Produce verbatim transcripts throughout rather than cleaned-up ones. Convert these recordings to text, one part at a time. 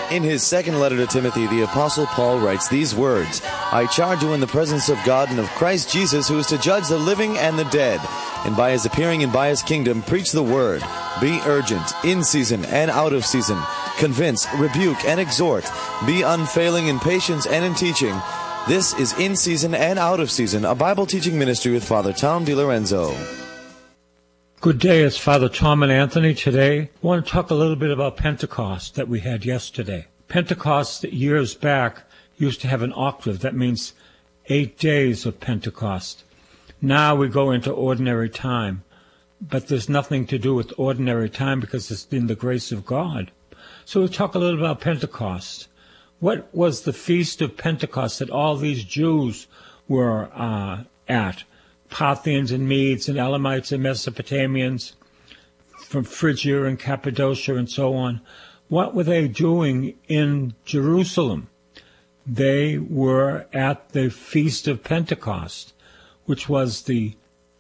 In his second letter to Timothy, the Apostle Paul writes these words, I charge you in the presence of God and of Christ Jesus, who is to judge the living and the dead, and by his appearing and by his kingdom, preach the word. Be urgent, in season and out of season. Convince, rebuke, and exhort. Be unfailing in patience and in teaching. This is In Season and Out of Season, a Bible teaching ministry with Father Tom DiLorenzo. Good day, it's Father Tom and Anthony. Today, I want to talk a little bit about Pentecost that we had yesterday. Pentecost, years back, used to have an octave. That means eight days of Pentecost. Now we go into ordinary time. But there's nothing to do with ordinary time because it's in the grace of God. So we'll talk a little about Pentecost. What was the Feast of Pentecost that all these Jews were uh, at? Parthians and Medes and Elamites and Mesopotamians from Phrygia and Cappadocia and so on. What were they doing in Jerusalem? They were at the Feast of Pentecost, which was the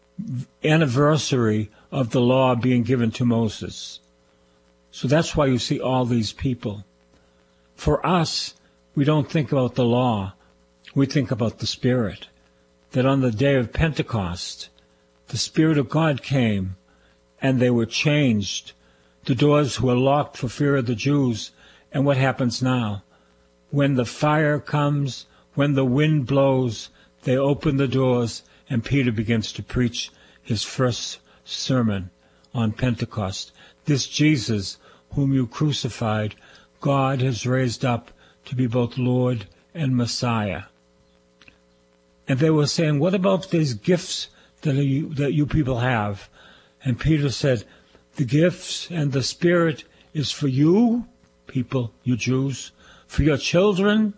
anniversary of the law being given to Moses. So that's why you see all these people. For us, we don't think about the law. We think about the Spirit. That on the day of Pentecost, the Spirit of God came and they were changed. The doors were locked for fear of the Jews. And what happens now? When the fire comes, when the wind blows, they open the doors and Peter begins to preach his first sermon on Pentecost. This Jesus, whom you crucified, God has raised up to be both Lord and Messiah. And they were saying, what about these gifts that you, that you people have? And Peter said, the gifts and the Spirit is for you, people, you Jews, for your children,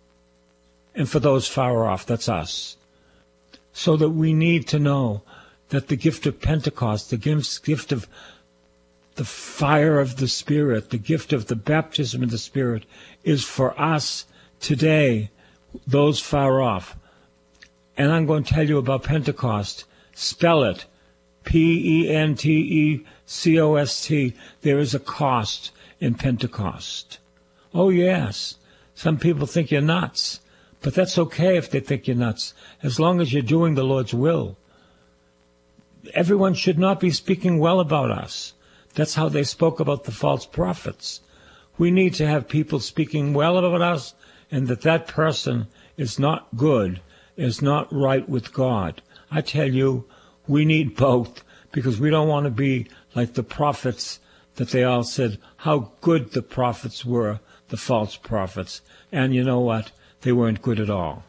and for those far off. That's us. So that we need to know that the gift of Pentecost, the gift of the fire of the Spirit, the gift of the baptism of the Spirit is for us today, those far off. And I'm going to tell you about Pentecost. Spell it. P E N T E C O S T. There is a cost in Pentecost. Oh, yes. Some people think you're nuts. But that's okay if they think you're nuts, as long as you're doing the Lord's will. Everyone should not be speaking well about us. That's how they spoke about the false prophets. We need to have people speaking well about us, and that that person is not good, is not right with God. I tell you, we need both, because we don't want to be like the prophets that they all said how good the prophets were, the false prophets. And you know what? They weren't good at all.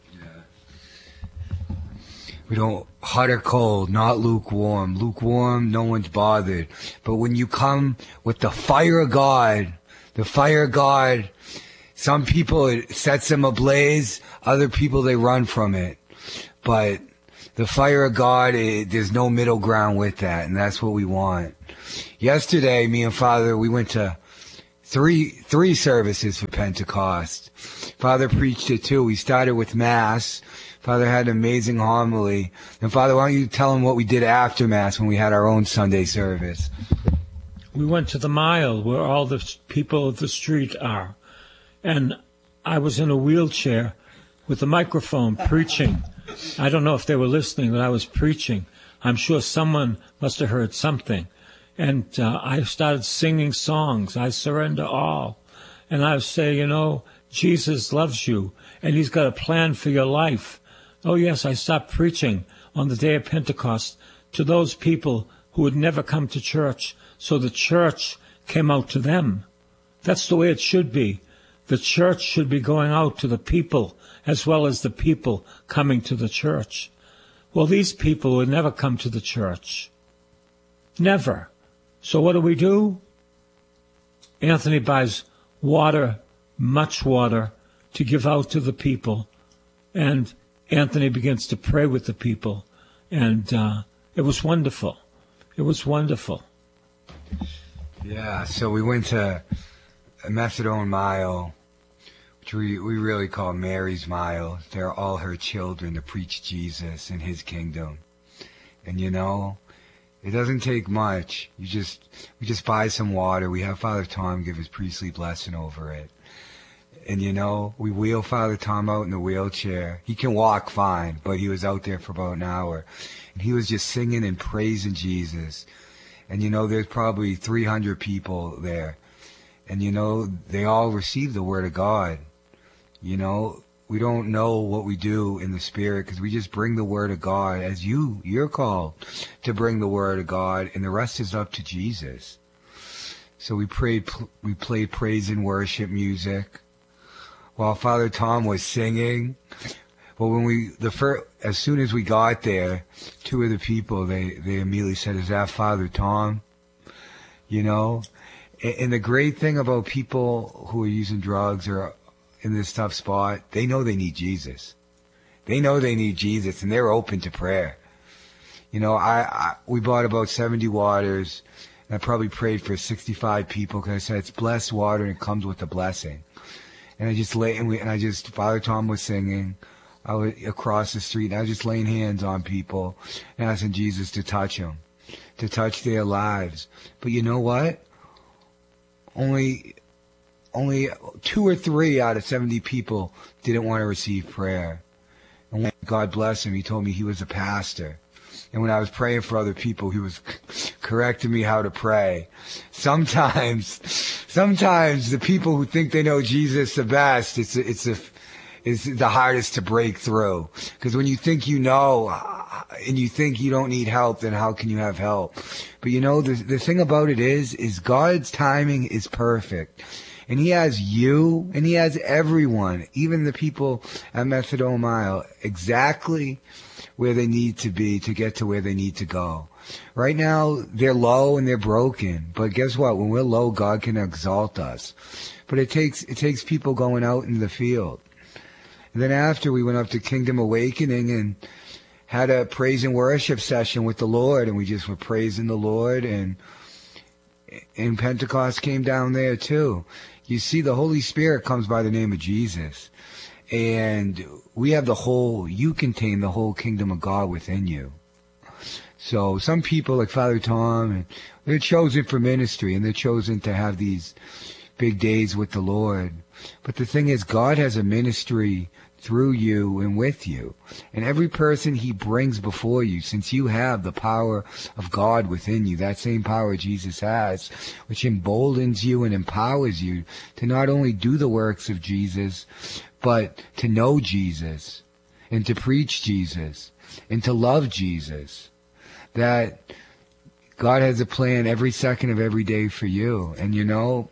Yeah. We don't, hot or cold, not lukewarm. Lukewarm, no one's bothered. But when you come with the fire of God, the fire of God, some people, it sets them ablaze. Other people, they run from it. But the fire of God, it, there's no middle ground with that, and that's what we want. Yesterday, me and Father, we went to three three services for Pentecost. Father preached it too. We started with Mass. Father had an amazing homily. And Father, why don't you tell them what we did after Mass when we had our own Sunday service? We went to the mile where all the people of the street are. And I was in a wheelchair with a microphone preaching. I don't know if they were listening, but I was preaching. I'm sure someone must have heard something. And uh, I started singing songs. I surrender all. And I say, you know, Jesus loves you, and he's got a plan for your life. Oh, yes, I stopped preaching on the day of Pentecost to those people who had never come to church, so the church came out to them. That's the way it should be. The church should be going out to the people as well as the people coming to the church. Well, these people would never come to the church. Never. So what do we do? Anthony buys water, much water, to give out to the people. And Anthony begins to pray with the people. And uh, it was wonderful. It was wonderful. Yeah, so we went to a Methadone Mile, which we, we really call Mary's Mile. They're all her children to preach Jesus and his kingdom. And you know, It doesn't take much. You just, we just buy some water. We have Father Tom give his priestly blessing over it. And you know, we wheel Father Tom out in the wheelchair. He can walk fine, but he was out there for about an hour. And he was just singing and praising Jesus. And you know, there's probably three hundred people there. And you know, they all received the Word of God. You know, we don't know what we do in the Spirit because we just bring the Word of God as you, you're called to bring the Word of God, and the rest is up to Jesus. So we prayed, we played praise and worship music while Father Tom was singing. Well, when we, the first, as soon as we got there, two of the people, they, they immediately said, "Is that Father Tom?" You know? And, and the great thing about people who are using drugs or in this tough spot, they know they need Jesus. They know they need Jesus, and they're open to prayer. You know, I, I we bought about seventy waters, and I probably prayed for sixty-five people because I said it's blessed water and it comes with a blessing. And I just lay and, we, and I just Father Tom was singing. I was across the street, and I was just laying hands on people and asking Jesus to touch them, to touch their lives. But you know what? Only. Only two or three out of seventy people didn't want to receive prayer. And when God bless him, he told me he was a pastor. And when I was praying for other people, he was correcting me how to pray. Sometimes, sometimes the people who think they know Jesus the best, it's a, it's a, it's the hardest to break through. Because when you think you know, and you think you don't need help, then how can you have help? But you know, the the thing about it is, is God's timing is perfect. And he has you, and he has everyone, even the people at Methadone Mile, exactly where they need to be to get to where they need to go. Right now, they're low and they're broken. But guess what? When we're low, God can exalt us. But it takes it takes people going out in the field. And then after, we went up to Kingdom Awakening and had a praise and worship session with the Lord. And we just were praising the Lord. And, and Pentecost came down there too. You see, the Holy Spirit comes by the name of Jesus. And we have the whole, you contain the whole kingdom of God within you. So some people like Father Tom, and they're chosen for ministry, and they're chosen to have these big days with the Lord. But the thing is, God has a ministry through you and with you. And every person he brings before you, since you have the power of God within you, that same power Jesus has, which emboldens you and empowers you to not only do the works of Jesus, but to know Jesus and to preach Jesus and to love Jesus. That God has a plan every second of every day for you. And you know,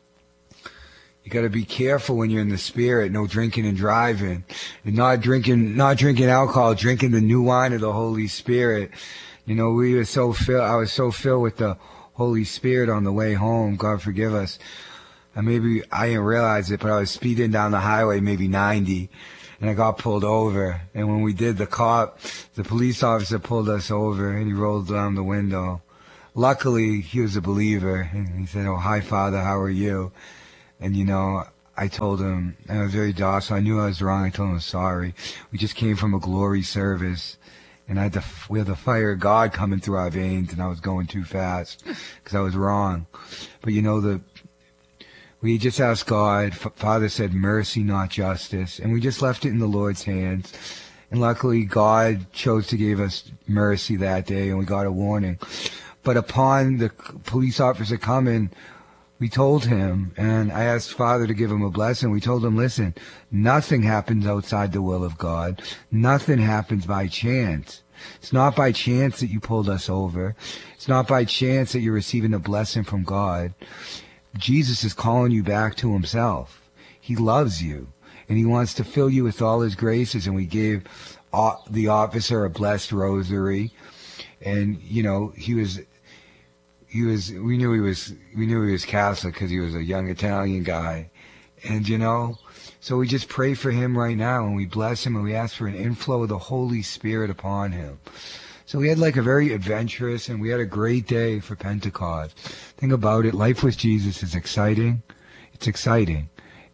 you got to be careful when you're in the Spirit. No drinking and driving, and not drinking, not drinking alcohol. Drinking the new wine of the Holy Spirit. You know, we were so filled. I was so filled with the Holy Spirit on the way home. God forgive us. And maybe I didn't realize it, but I was speeding down the highway, maybe ninety, and I got pulled over. And when we did, the cop, the police officer pulled us over, and he rolled down the window. Luckily, he was a believer, and he said, "Oh, hi, Father, how are you?" And, you know, I told him, and I was very docile. I knew I was wrong. I told him, sorry. We just came from a glory service, and I had the, we had the fire of God coming through our veins, and I was going too fast because I was wrong. But, you know, the we just asked God. F- Father said mercy, not justice. And we just left it in the Lord's hands. And luckily, God chose to give us mercy that day, and we got a warning. But upon the police officer coming, we told him, and I asked Father to give him a blessing. We told him, listen, nothing happens outside the will of God. Nothing happens by chance. It's not by chance that you pulled us over. It's not by chance that you're receiving a blessing from God. Jesus is calling you back to himself. He loves you, and he wants to fill you with all his graces. And we gave the officer a blessed rosary. And, you know, he was... He was, we knew he was, we knew he was Catholic because he was a young Italian guy. And, you know, so we just pray for him right now, and we bless him, and we ask for an inflow of the Holy Spirit upon him. So we had like a very adventurous, and we had a great day for Pentecost. Think about it. Life with Jesus is exciting. It's exciting.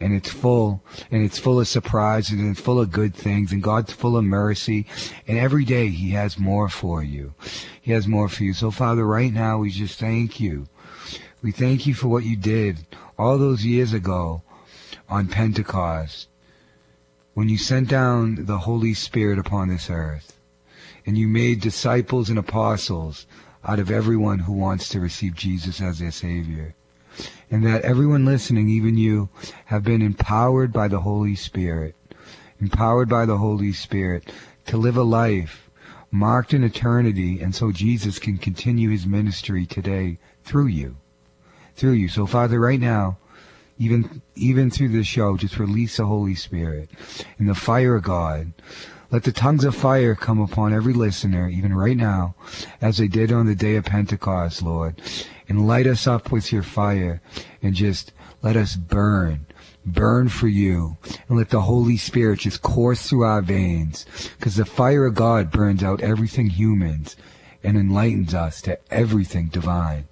and it's full, and it's full of surprises, and it's full of good things, and God's full of mercy, and every day He has more for you. He has more for you. So, Father, right now we just thank you. We thank you for what you did all those years ago on Pentecost, when you sent down the Holy Spirit upon this earth, and you made disciples and apostles out of everyone who wants to receive Jesus as their Savior. And that everyone listening, even you, have been empowered by the Holy Spirit, empowered by the Holy Spirit to live a life marked in eternity, and so Jesus can continue His ministry today through you. Through you. So, Father, right now, even even through this show, just release the Holy Spirit and the fire of God. Let the tongues of fire come upon every listener, even right now, as they did on the day of Pentecost, Lord. And light us up with your fire, and just let us burn, burn for you. And let the Holy Spirit just course through our veins, because the fire of God burns out everything humans and enlightens us to everything divine.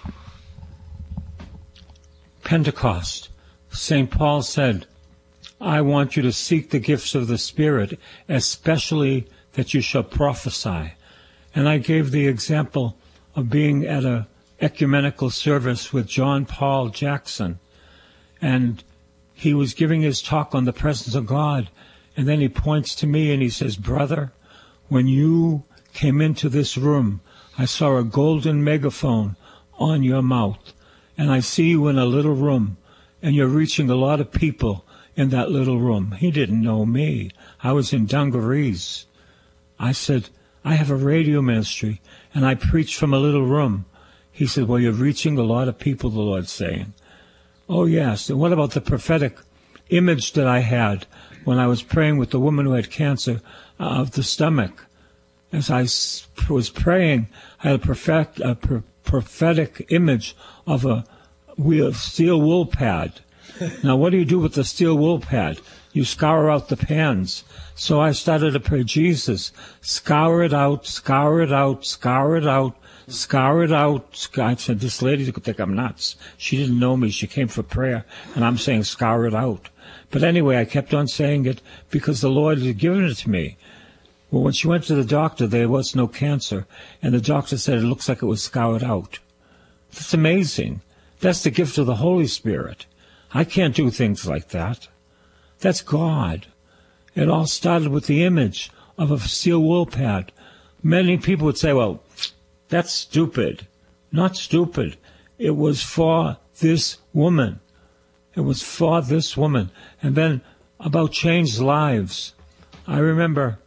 Pentecost. Saint Paul said, I want you to seek the gifts of the Spirit, especially that you shall prophesy. And I gave the example of being at a ecumenical service with John Paul Jackson. And he was giving his talk on the presence of God. And then he points to me and he says, brother, when you came into this room, I saw a golden megaphone on your mouth. And I see you in a little room, and you're reaching a lot of people in that little room. He didn't know me. I was in dungarees. I said, I have a radio ministry, and I preach from a little room. He said, well, you're reaching a lot of people, the Lord's saying. Oh, yes. And what about the prophetic image that I had when I was praying with the woman who had cancer of the stomach? As I was praying, I had a, prophet, a pro- prophetic image of a wheel, steel wool pad. Now, what do you do with the steel wool pad? You scour out the pans. So I started to pray, Jesus, scour it out, scour it out, scour it out, scour it out. I said, this lady could think I'm nuts. She didn't know me. She came for prayer, and I'm saying scour it out. But anyway, I kept on saying it because the Lord had given it to me. Well, when she went to the doctor, there was no cancer, and the doctor said it looks like it was scoured out. That's amazing. That's the gift of the Holy Spirit. I can't do things like that. That's God. It all started with the image of a steel wool pad. Many people would say, well, that's stupid. Not stupid. It was for this woman. It was for this woman. And then about changed lives. I remember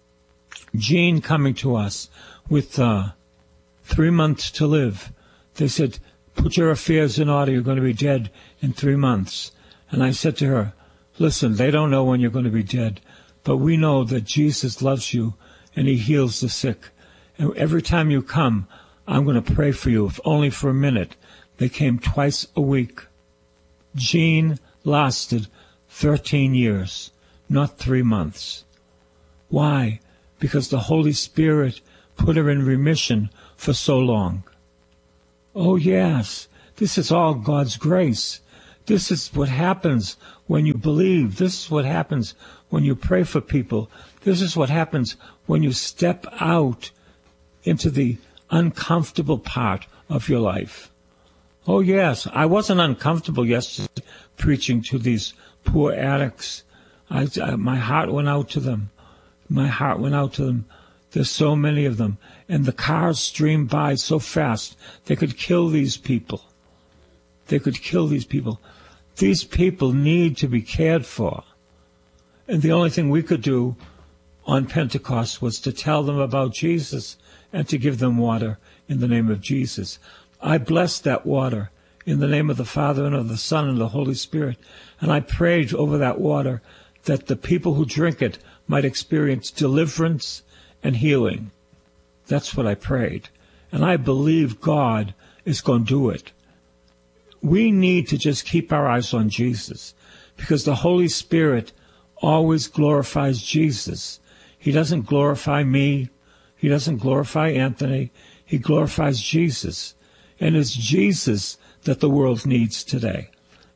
Jean coming to us with uh, three months to live. They said, put your affairs in order. You're going to be dead in three months. And I said to her, listen, they don't know when you're going to be dead, but we know that Jesus loves you and He heals the sick. And every time you come, I'm going to pray for you, if only for a minute. They came twice a week. Jean lasted thirteen years, not three months. Why? Because the Holy Spirit put her in remission for so long. Oh, yes, this is all God's grace. This is what happens when you believe. This is what happens when you pray for people. This is what happens when you step out into the uncomfortable part of your life. Oh, yes, I wasn't uncomfortable yesterday preaching to these poor addicts. I, I, my heart went out to them. My heart went out to them. There's so many of them. And the cars stream by so fast, they could kill these people. They could kill these people. These people need to be cared for. And the only thing we could do on Pentecost was to tell them about Jesus and to give them water in the name of Jesus. I blessed that water in the name of the Father and of the Son and the Holy Spirit. And I prayed over that water that the people who drink it might experience deliverance and healing. That's what I prayed. And I believe God is going to do it. We need to just keep our eyes on Jesus, because the Holy Spirit always glorifies Jesus. He doesn't glorify me. He doesn't glorify Anthony. He glorifies Jesus. And it's Jesus that the world needs today.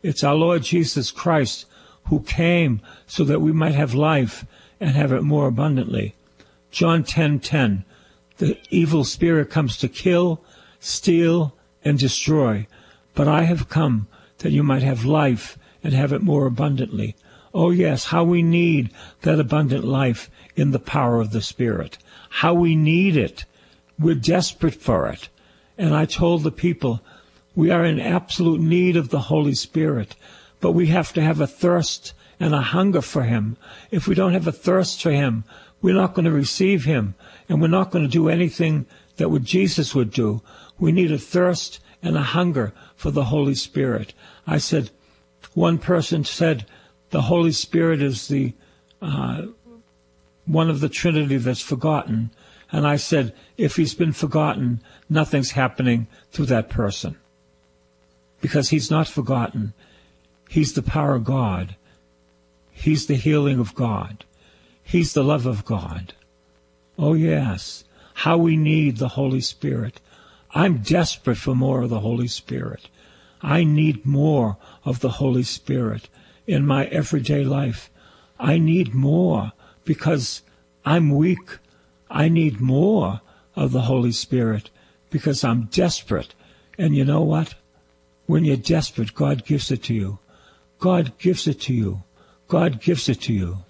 It's our Lord Jesus Christ who came so that we might have life and have it more abundantly. John ten ten, the evil spirit comes to kill, steal, and destroy, but I have come that you might have life and have it more abundantly. Oh yes, how we need that abundant life in the power of the Spirit. How we need it. We're desperate for it. And I told the people, we are in absolute need of the Holy Spirit, but we have to have a thirst and a hunger for Him. If we don't have a thirst for Him, we're not going to receive Him, and we're not going to do anything that what Jesus would do. We need a thirst and a hunger for the Holy Spirit. I said, one person said, the Holy Spirit is the uh, one of the Trinity that's forgotten. And I said, if He's been forgotten, nothing's happening through that person. Because He's not forgotten. He's the power of God. He's the healing of God. He's the love of God. Oh yes, how we need the Holy Spirit. I'm desperate for more of the Holy Spirit. I need more of the Holy Spirit in my everyday life. I need more because I'm weak. I need more of the Holy Spirit because I'm desperate. And you know what? When you're desperate, God gives it to you. God gives it to you. God gives it to you.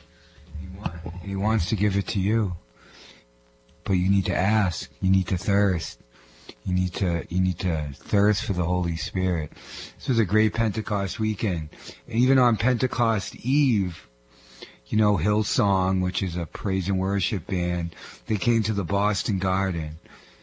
He wants to give it to you. But you need to ask. You need to thirst. You need to you need to thirst for the Holy Spirit. This was a great Pentecost weekend. And even on Pentecost Eve, you know, Hillsong, which is a praise and worship band, they came to the Boston Garden.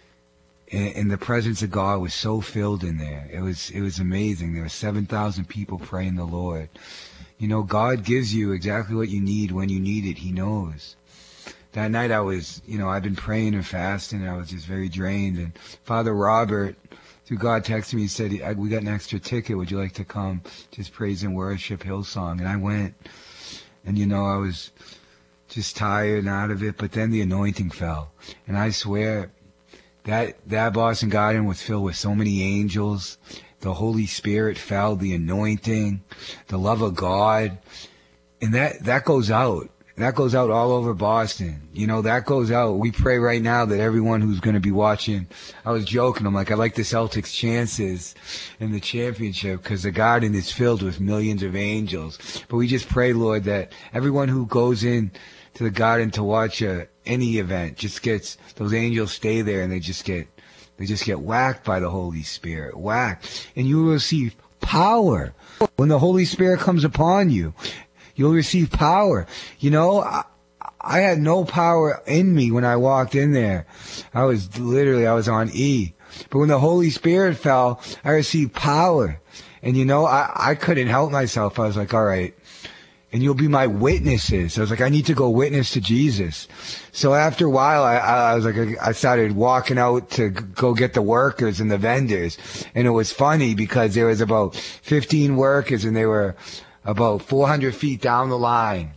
And, and the presence of God was so filled in there. It was it was amazing. There were seven thousand people praying the Lord. You know, God gives you exactly what you need when you need it. He knows. That night I was, you know, I've been praying and fasting, and I was just very drained. And Father Robert, through God, texted me and said, we got an extra ticket. Would you like to come just praise and worship Hillsong? And I went. And, you know, I was just tired and out of it. But then the anointing fell. And I swear, that that Boston Garden was filled with so many angels. The Holy Spirit fell, the anointing, the love of God. And that, that goes out. That goes out all over Boston. You know, that goes out. We pray right now that everyone who's going to be watching, I was joking. I'm like, I like the Celtics' chances in the championship because the garden is filled with millions of angels. But we just pray, Lord, that everyone who goes in to the garden to watch uh, any event just gets, those angels stay there and they just get, they just get whacked by the Holy Spirit, whacked. And you will receive power when the Holy Spirit comes upon you. You'll receive power. You know, I, I had no power in me when I walked in there. I was literally, I was on E. But when the Holy Spirit fell, I received power. And you know, I, I couldn't help myself. I was like, all right. And you'll be my witnesses. I was like, I need to go witness to Jesus. So after a while, I, I was like, I started walking out to go get the workers and the vendors. And it was funny because there was about fifteen workers and they were about four hundred feet down the line.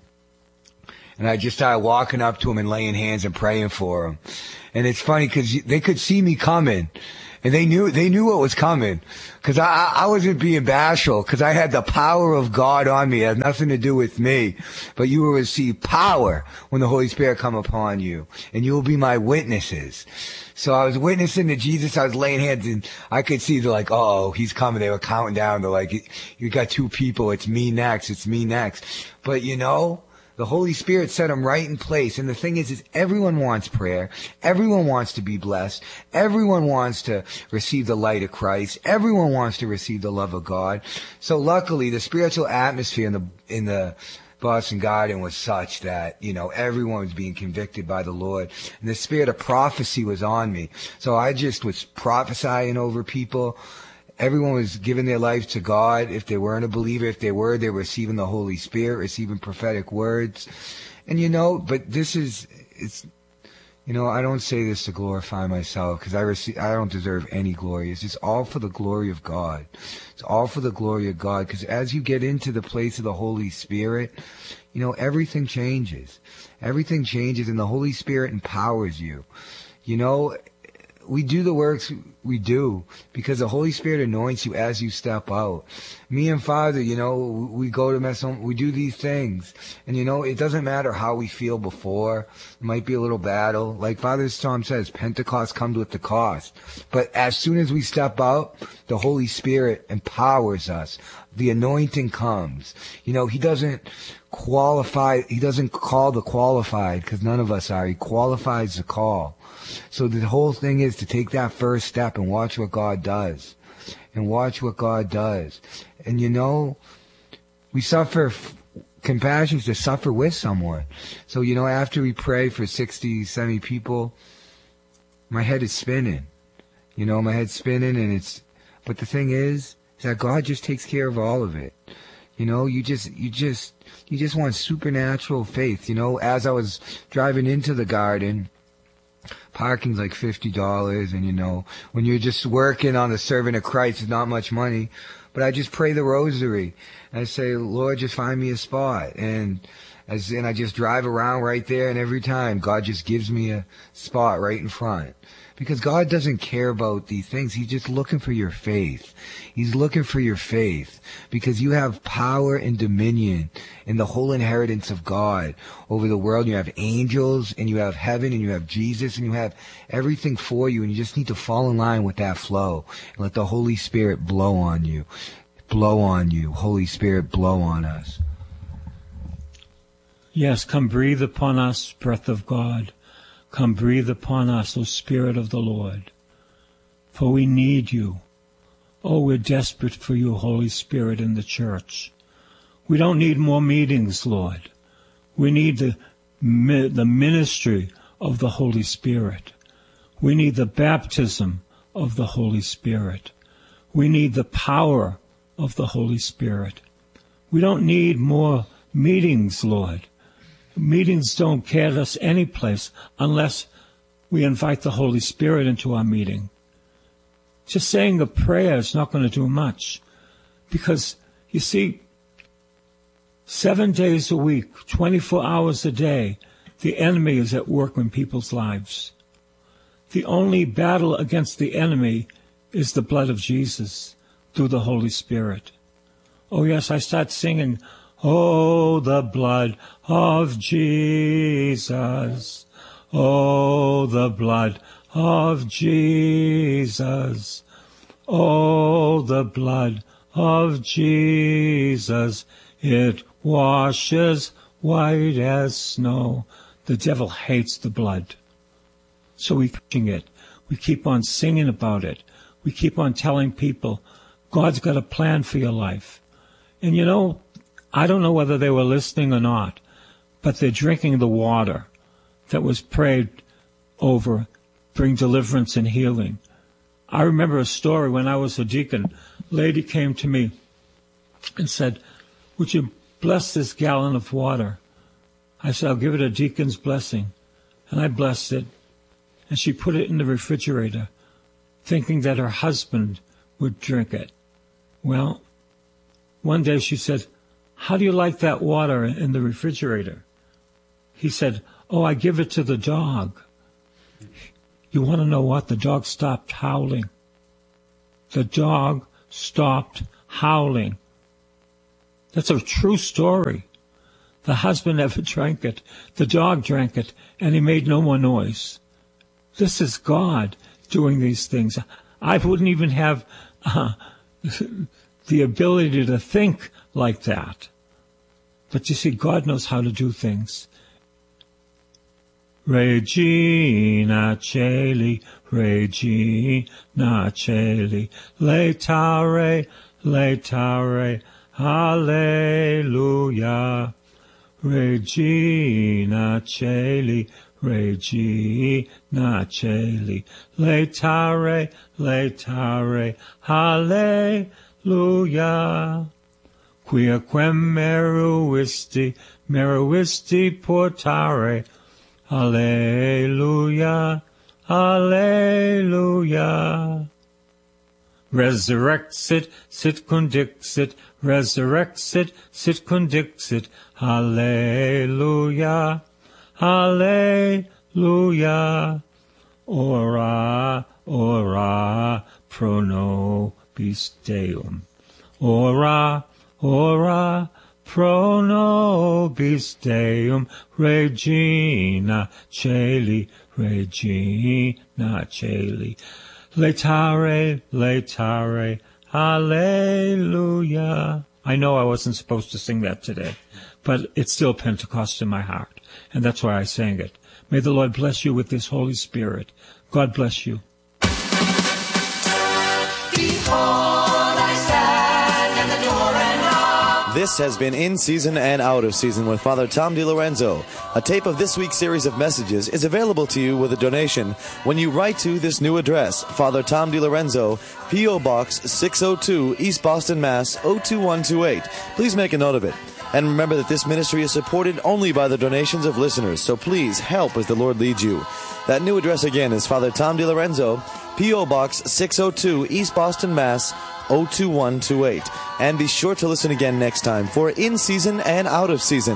And I just started walking up to them and laying hands and praying for them. And it's funny because they could see me coming. And they knew, they knew what was coming. Cause I, I wasn't being bashful cause I had the power of God on me. It had nothing to do with me. But you will receive power when the Holy Spirit come upon you. And you will be my witnesses. So I was witnessing to Jesus. I was laying hands and I could see they're like, oh, he's coming. They were counting down. They're like, you got two people. It's me next. It's me next. But you know, the Holy Spirit set them right in place. And the thing is, is everyone wants prayer. Everyone wants to be blessed. Everyone wants to receive the light of Christ. Everyone wants to receive the love of God. So luckily, the spiritual atmosphere in the, in the Boston Garden was such that, you know, everyone was being convicted by the Lord. And the spirit of prophecy was on me. So I just was prophesying over people. Everyone was giving their life to God. If they weren't a believer, if they were, they were receiving the Holy Spirit, receiving prophetic words. And you know, but this is, it's, you know, I don't say this to glorify myself because I receive, I don't deserve any glory. It's just all for the glory of God. It's all for the glory of God because as you get into the place of the Holy Spirit, you know, everything changes. Everything changes and the Holy Spirit empowers you. You know, we do the works we do because the Holy Spirit anoints you as you step out. Me and Father, you know, we go to mess home, we do these things. And you know, it doesn't matter how we feel before. It might be a little battle. Like Father Tom says, Pentecost comes with the cost. But as soon as we step out, the Holy Spirit empowers us. The anointing comes. You know, he doesn't qualify, he doesn't call the qualified, because none of us are. He qualifies the call. So the whole thing is to take that first step and watch what God does. And watch what God does. And you know, we suffer, compassion is to suffer with someone. So, you know, after we pray for sixty, seventy people, my head is spinning. You know, my head's spinning and it's, but the thing is, is that God just takes care of all of it. You know, you just, you just, you just want supernatural faith. You know, as I was driving into the garden, parking's like fifty dollars, and you know, when you're just working on the servant of Christ, it's not much money. But I just pray the rosary. And I say, Lord, just find me a spot. And as and I just drive around right there, and every time God just gives me a spot right in front. Because God doesn't care about these things. He's just looking for your faith. He's looking for your faith. Because you have power and dominion in the whole inheritance of God over the world. You have angels, and you have heaven, and you have Jesus, and you have everything for you. And you just need to fall in line with that flow. And let the Holy Spirit blow on you. Blow on you. Holy Spirit, blow on us. Yes, come breathe upon us, breath of God. Come breathe upon us, O Spirit of the Lord, for we need you. Oh, we're desperate for you, Holy Spirit, in the church. We don't need more meetings, Lord. We need the, the ministry of the Holy Spirit. We need the baptism of the Holy Spirit. We need the power of the Holy Spirit. We don't need more meetings, Lord. Meetings don't get us any place unless we invite the Holy Spirit into our meeting. Just saying a prayer is not going to do much. Because, you see, seven days a week, twenty-four hours a day, the enemy is at work in people's lives. The only battle against the enemy is the blood of Jesus through the Holy Spirit. Oh, yes, I start singing, oh, the blood of Jesus. Oh, the blood of Jesus. Oh, the blood of Jesus. It washes white as snow. The devil hates the blood. So we preaching it. We keep on singing about it. We keep on telling people, God's got a plan for your life. And you know, I don't know whether they were listening or not, but they're drinking the water that was prayed over, bring deliverance and healing. I remember a story when I was a deacon. A lady came to me and said, would you bless this gallon of water? I said, I'll give it a deacon's blessing. And I blessed it. And she put it in the refrigerator, thinking that her husband would drink it. Well, one day she said, how do you like that water in the refrigerator? He said, oh, I give it to the dog. You want to know what? The dog stopped howling. The dog stopped howling. That's a true story. The husband never drank it. The dog drank it, and he made no more noise. This is God doing these things. I wouldn't even have uh, the ability to think like that. But you see, God knows how to do things. Regina Caeli, Regina Caeli, laetare, laetare, hallelujah. Regina Caeli, Regina Caeli, laetare, laetare, hallelujah. Quia quem meruisti, meruisti portare, hallelujah, hallelujah. Resurrexit, sit condixit, resurrexit, sit condixit, hallelujah, hallelujah. Ora, ora pro nobis Deum. Ora, ora pro nobis Deum, Regina Caeli, Regina Caeli. Laetare, laetare, hallelujah. I know I wasn't supposed to sing that today, but it's still Pentecost in my heart, and that's why I sang it. May the Lord bless you with His Holy Spirit. God bless you. Behold, I stand at the door and knock. This has been In Season and Out of Season with Father Tom DiLorenzo. A tape of this week's series of messages is available to you with a donation when you write to this new address, Father Tom DiLorenzo, P O. Box six oh two, East Boston, Mass. oh two one two eight. Please make a note of it. And remember that this ministry is supported only by the donations of listeners, so please help as the Lord leads you. That new address again is Father Tom DiLorenzo, P O. Box six oh two, East Boston, Mass. oh two one two eight. And be sure to listen again next time for In Season and Out of Season.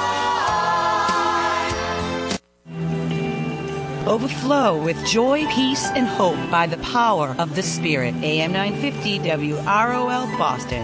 Overflow with joy, peace, and hope by the power of the Spirit. A M nine fifty W R O L Boston.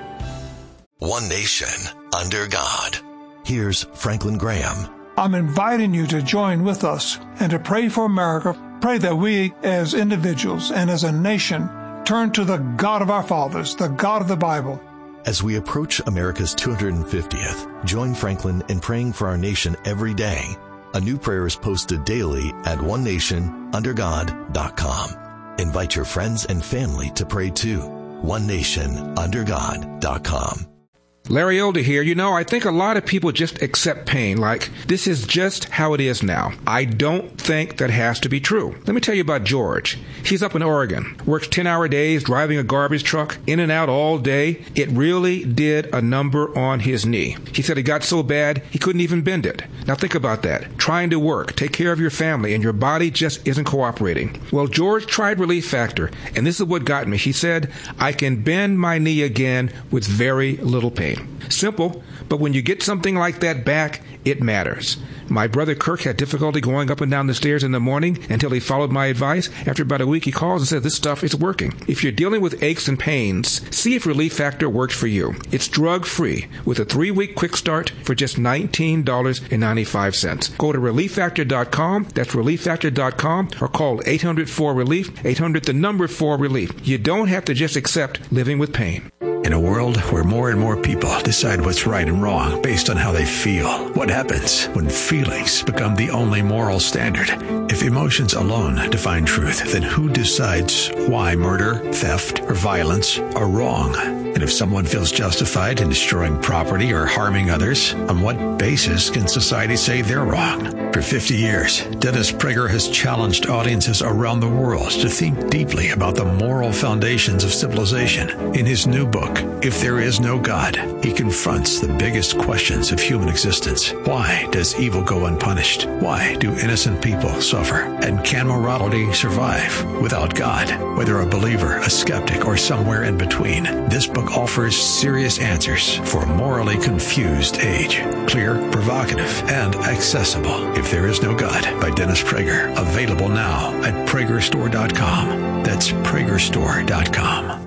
One nation under God. Here's Franklin Graham. I'm inviting you to join with us and to pray for America. Pray that we as individuals and as a nation turn to the God of our fathers, the God of the Bible. As we approach America's two hundred fiftieth, join Franklin in praying for our nation every day. A new prayer is posted daily at one nation under god dot com. Invite your friends and family to pray too. one nation under god dot com. Larry Elder here. You know, I think a lot of people just accept pain like this is just how it is now. I don't think that has to be true. Let me tell you about George. He's up in Oregon, works ten-hour days, driving a garbage truck, in and out all day. It really did a number on his knee. He said it got so bad he couldn't even bend it. Now think about that. Trying to work, take care of your family, and your body just isn't cooperating. Well, George tried Relief Factor, and this is what got me. He said, I can bend my knee again with very little pain. Simple, but when you get something like that back, it matters. My brother Kirk had difficulty going up and down the stairs in the morning until he followed my advice. After about a week, he calls and says, this stuff is working. If you're dealing with aches and pains, see if Relief Factor works for you. It's drug-free with a three-week quick start for just nineteen dollars and ninety-five cents. Go to relief factor dot com, that's relief factor dot com, or call eight hundred four relief, eight hundred the number four relief. You don't have to just accept living with pain. In a world where more and more people decide what's right and wrong based on how they feel, what happens when feelings become the only moral standard? If emotions alone define truth, then who decides why murder, theft, or violence are wrong? And if someone feels justified in destroying property or harming others, on what basis can society say they're wrong? For fifty years, Dennis Prager has challenged audiences around the world to think deeply about the moral foundations of civilization. In his new book, If There Is No God, he confronts the biggest questions of human existence. Why does evil go unpunished? Why do innocent people suffer? And can morality survive without God? Whether a believer, a skeptic, or somewhere in between, this book offers serious answers for a morally confused age. Clear, provocative, and accessible. If There Is No God by Dennis Prager. Available now at prager store dot com. That's prager store dot com.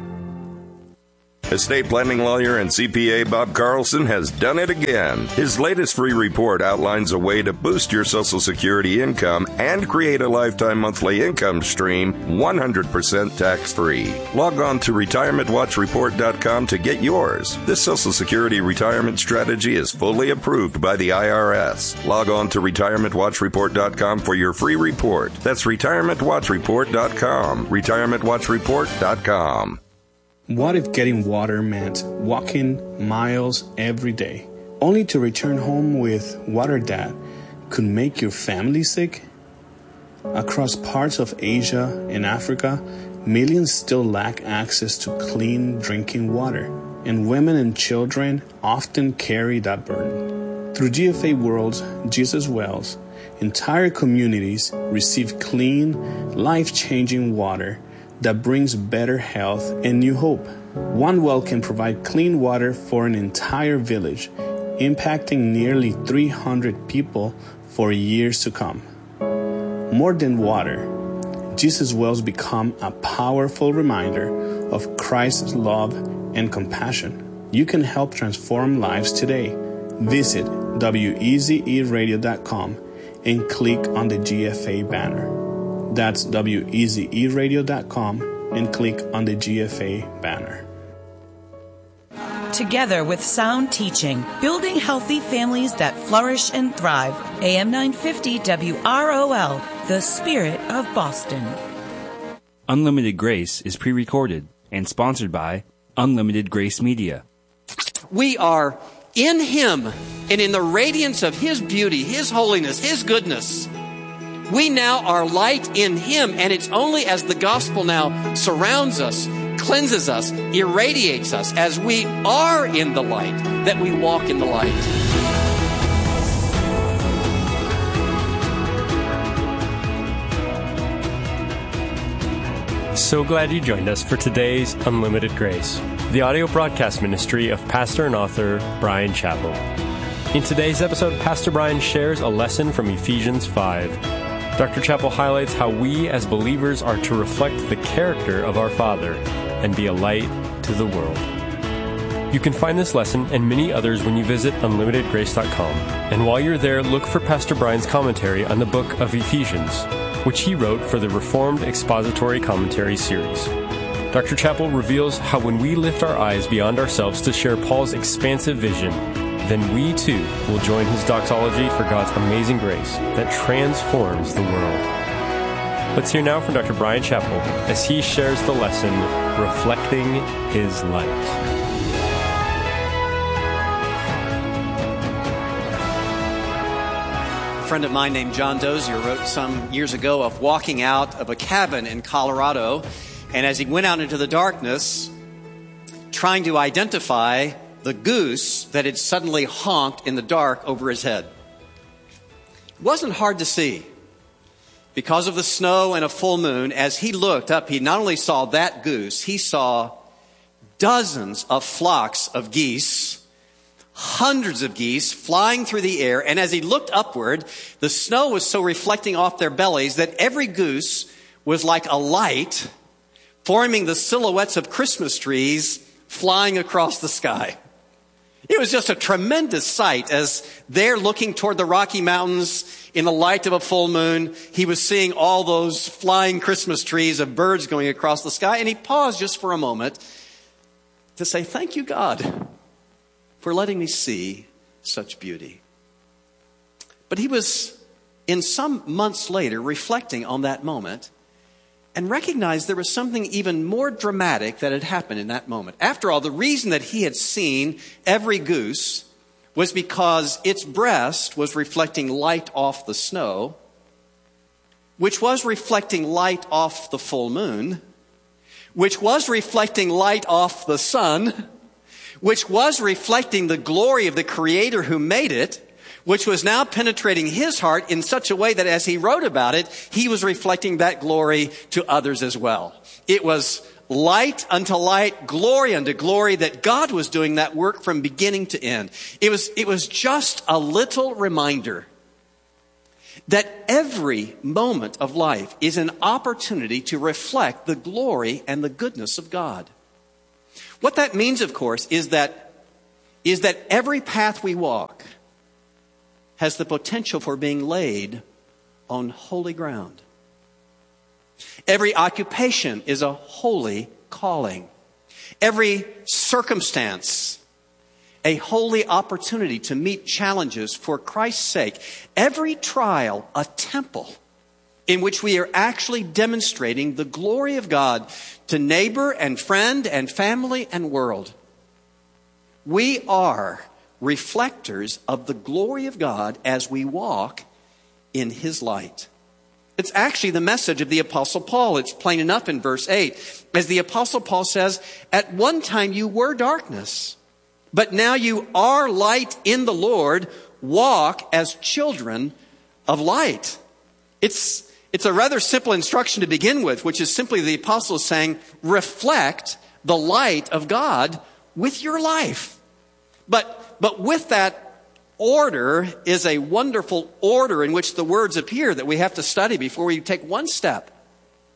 Estate planning lawyer and C P A Bob Carlson has done it again. His latest free report outlines a way to boost your Social Security income and create a lifetime monthly income stream one hundred percent tax-free. Log on to retirement watch report dot com to get yours. This Social Security retirement strategy is fully approved by the I R S. Log on to retirement watch report dot com for your free report. That's retirement watch report dot com. retirement watch report dot com. What if getting water meant walking miles every day, only to return home with water that could make your family sick? Across parts of Asia and Africa, millions still lack access to clean drinking water, and women and children often carry that burden. Through G F A World's Jesus Wells, entire communities receive clean, life-changing water that brings better health and new hope. One well can provide clean water for an entire village, impacting nearly three hundred people for years to come. More than water, Jesus' wells become a powerful reminder of Christ's love and compassion. You can help transform lives today. Visit W E Z E radio dot com and click on the G F A banner. That's W E Z E radio dot com and click on the G F A banner. Together with sound teaching, building healthy families that flourish and thrive. A M nine fifty W R O L, the spirit of Boston. Unlimited Grace is pre-recorded and sponsored by Unlimited Grace Media. We are in Him and in the radiance of His beauty, His holiness, His goodness. We now are light in Him, and it's only as the gospel now surrounds us, cleanses us, irradiates us, as we are in the light, that we walk in the light. So glad you joined us for today's Unlimited Grace, the audio broadcast ministry of pastor and author Bryan Chapell. In today's episode, Pastor Bryan shares a lesson from Ephesians five. Doctor Chapell highlights how we as believers are to reflect the character of our Father and be a light to the world. You can find this lesson and many others when you visit unlimited grace dot com. And while you're there, look for Pastor Bryan's commentary on the book of Ephesians, which he wrote for the Reformed Expository Commentary series. Doctor Chapell reveals how when we lift our eyes beyond ourselves to share Paul's expansive vision, then we too will join his doxology for God's amazing grace that transforms the world. Let's hear now from Doctor Bryan Chapell as he shares the lesson, Reflecting His Light. A friend of mine named John Dozier wrote some years ago of walking out of a cabin in Colorado, and as he went out into the darkness, trying to identify the goose that had suddenly honked in the dark over his head. It wasn't hard to see. Because of the snow and a full moon, as he looked up, he not only saw that goose, he saw dozens of flocks of geese, hundreds of geese flying through the air. And as he looked upward, the snow was so reflecting off their bellies that every goose was like a light, forming the silhouettes of Christmas trees flying across the sky. It was just a tremendous sight as they're looking toward the Rocky Mountains in the light of a full moon. He was seeing all those flying Christmas trees of birds going across the sky. And he paused just for a moment to say, thank you, God, for letting me see such beauty. But he was, in some months later, reflecting on that moment and recognized there was something even more dramatic that had happened in that moment. After all, the reason that he had seen every goose was because its breast was reflecting light off the snow, which was reflecting light off the full moon, which was reflecting light off the sun, which was reflecting the glory of the Creator who made it, which was now penetrating his heart in such a way that as he wrote about it, he was reflecting that glory to others as well. It was light unto light, glory unto glory, that God was doing that work from beginning to end. It was, it was just a little reminder that every moment of life is an opportunity to reflect the glory and the goodness of God. What that means, of course, is that, is that every path we walk has the potential for being laid on holy ground. Every occupation is a holy calling. Every circumstance, a holy opportunity to meet challenges for Christ's sake. Every trial, a temple in which we are actually demonstrating the glory of God to neighbor and friend and family and world. We are reflectors of the glory of God as we walk in His light. It's actually the message of the Apostle Paul. It's plain enough in verse eight. As the Apostle Paul says, at one time you were darkness, but now you are light in the Lord. Walk as children of light. It's, it's a rather simple instruction to begin with, which is simply the Apostle saying, reflect the light of God with your life. But But with that order is a wonderful order in which the words appear that we have to study before we take one step.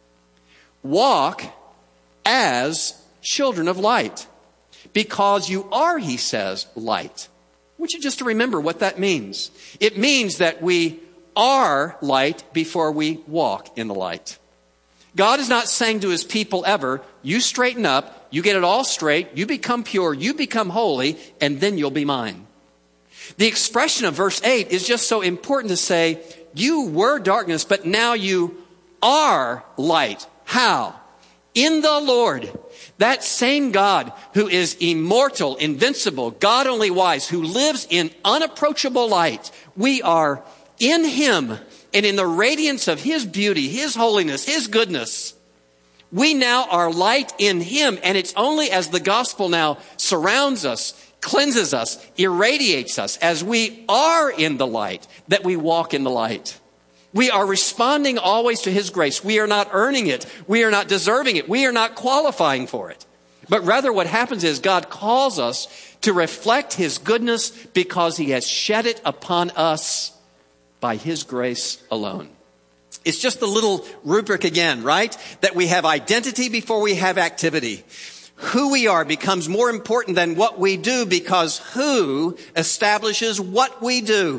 walk as children of light. Because you are, he says, light. I want you just to remember what that means. It means that we are light before we walk in the light. God is not saying to his people ever, you straighten up, you get it all straight, you become pure, you become holy, and then you'll be mine. The expression of verse eight is just so important to say, you were darkness, but now you are light. How? In the Lord. That same God who is immortal, invincible, God only wise, who lives in unapproachable light. We are in him and in the radiance of his beauty, his holiness, his goodness. We now are light in him, and it's only as the gospel now surrounds us, cleanses us, irradiates us, as we are in the light, that we walk in the light. We are responding always to his grace. We are not earning it. We are not deserving it. We are not qualifying for it. But rather what happens is God calls us to reflect his goodness because he has shed it upon us by his grace alone. It's just the little rubric again, right? That we have identity before we have activity. Who we are becomes more important than what we do because who establishes what we do.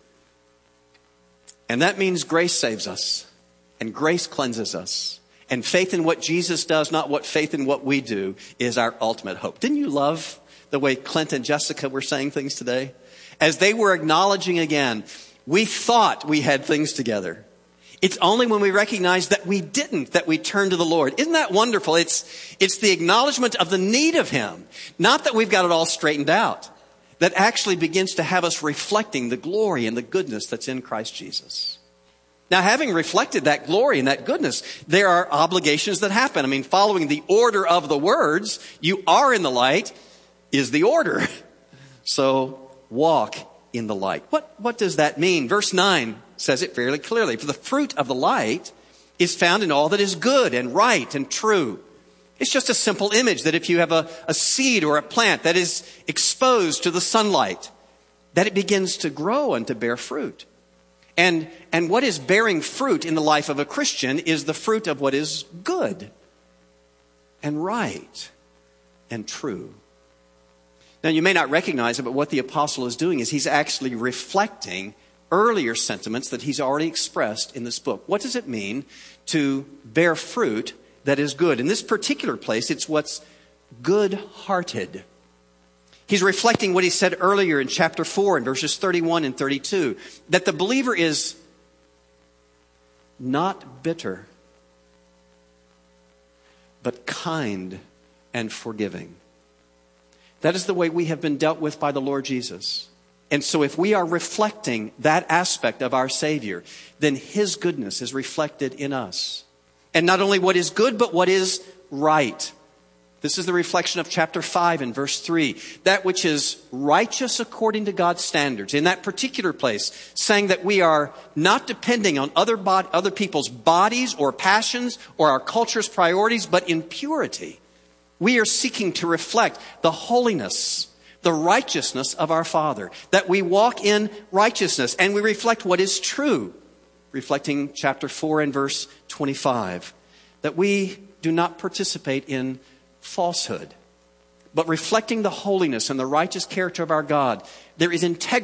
And that means grace saves us, and grace cleanses us. And faith in what Jesus does, not what faith in what we do, is our ultimate hope. Didn't you love the way Clint and Jessica were saying things today? As they were acknowledging again, we thought we had things together. It's only when we recognize that we didn't that we turn to the Lord. Isn't that wonderful? It's, it's the acknowledgement of the need of him, not that we've got it all straightened out. That actually begins to have us reflecting the glory and the goodness that's in Christ Jesus. Now, having reflected that glory and that goodness, there are obligations that happen. I mean, following the order of the words, you are in the light, is the order. So, walk in the light. What, what does that mean? Verse nine says it fairly clearly. For the fruit of the light is found in all that is good and right and true. It's just a simple image that if you have a, a seed or a plant that is exposed to the sunlight, that it begins to grow and to bear fruit. And, and what is bearing fruit in the life of a Christian is the fruit of what is good and right and true. Now, you may not recognize it, but what the apostle is doing is he's actually reflecting earlier sentiments that he's already expressed in this book. What does it mean to bear fruit that is good? In this particular place, it's what's good-hearted. He's reflecting what he said earlier in chapter four in verses thirty-one and thirty-two, that the believer is not bitter, but kind and forgiving. That is the way we have been dealt with by the Lord Jesus. And so if we are reflecting that aspect of our Savior, then his goodness is reflected in us. And not only what is good, but what is right. This is the reflection of chapter five and verse three. That which is righteous according to God's standards. In that particular place, saying that we are not depending on other, bod- other people's bodies or passions or our culture's priorities, but in purity. We are seeking to reflect the holiness, the righteousness of our Father. That we walk in righteousness and we reflect what is true. Reflecting chapter four and verse twenty-five. That we do not participate in falsehood, but reflecting the holiness and the righteous character of our God. There is integrity